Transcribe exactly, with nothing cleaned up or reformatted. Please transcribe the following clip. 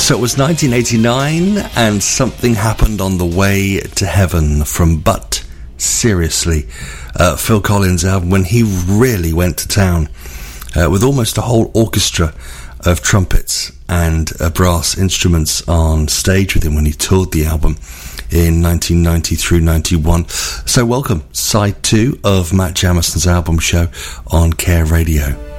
So it was nineteen eighty-nine, and Something Happened on the Way to Heaven from But Seriously, uh, Phil Collins' album, when he really went to town uh, with almost a whole orchestra of trumpets and uh, brass instruments on stage with him when he toured the album in nineteen ninety through ninety-one. So welcome, side two of Matt Jamison's album show on Care Radio.